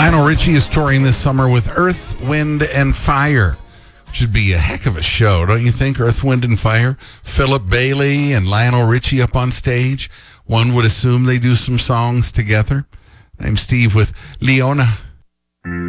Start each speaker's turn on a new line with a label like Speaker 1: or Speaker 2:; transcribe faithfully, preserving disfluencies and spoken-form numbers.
Speaker 1: Lionel Richie is touring this summer with Earth, Wind, and Fire. Should be a heck of a show, don't you think? Earth, Wind, and Fire. Philip Bailey and Lionel Richie up on stage. One would assume they do some songs together. I'm Steve with Leona.